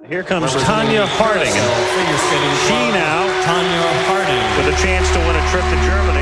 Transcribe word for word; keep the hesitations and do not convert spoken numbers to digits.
Here comes Tonya Harding. She now Tonya Harding with a chance to win a trip to Germany.